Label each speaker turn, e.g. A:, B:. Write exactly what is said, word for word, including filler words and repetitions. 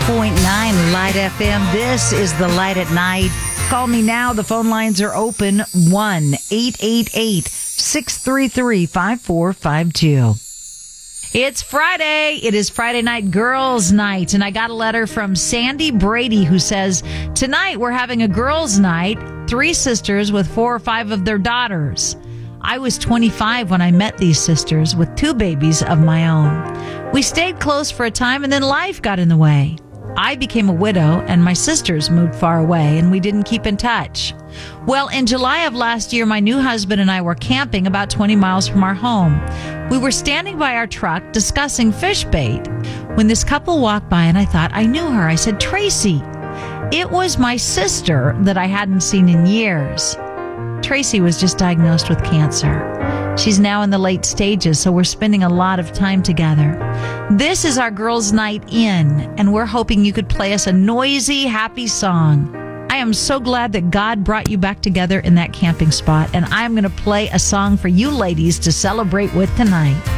A: point nine Light F M. This is the Light at Night. Call me now. The phone lines are open. one eight eight eight, six three three, five four five two. It's Friday. It is Friday Night Girls Night. And I got a letter from Sandy Brady who says, tonight we're having a girls' night. Three sisters with four or five of their daughters. I was twenty-five when I met these sisters with two babies of my own. We stayed close for a time and then life got in the way. I became a widow and my sisters moved far away and we didn't keep in touch. Well, in July of last year, my new husband and I were camping about twenty miles from our home. We were standing by our truck discussing fish bait when this couple walked by and I thought I knew her. I said, Tracy. It was my sister that I hadn't seen in years. Tracy was just diagnosed with cancer. She's now in the late stages, so we're spending a lot of time together. This is our girls' night in, and we're hoping you could play us a noisy, happy song. I am so glad that God brought you back together in that camping spot, and I'm going to play a song for you ladies to celebrate with tonight.